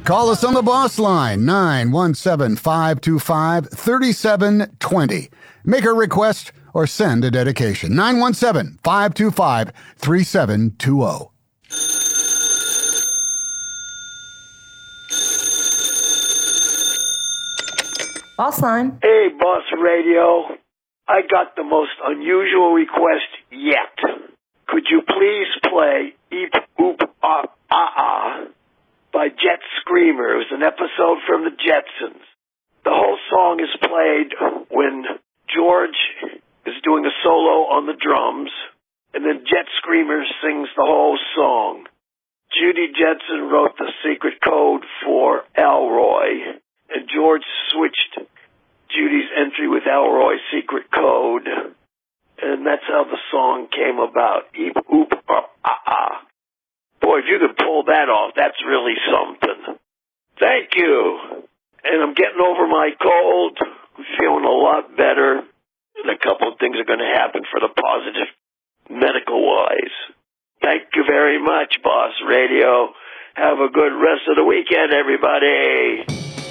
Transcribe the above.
Call us on the Boss Line, 917-525-3720. Make a request or send a dedication, 917-525-3720. Boss Line. Hey, Boss Radio. I got the most unusual request yet. Could you please play Eep Oop Ah Ah Ah by Jet Screamer? It was an episode from the Jetsons. The whole song is played when George is doing a solo on the drums, and then Jet Screamer sings the whole song. Judy Jetson wrote the secret code for Elroy, and George switched Judy's entry with Elroy's secret code, and that's how the song came about. Eep, oop, ah, ah. Boy, if you could pull that off, that's really something. Thank you. And I'm getting over my cold. I'm feeling a lot better. And a couple of things are going to happen for the positive medical-wise. Thank you very much, Boss Radio. Have a good rest of the weekend, everybody.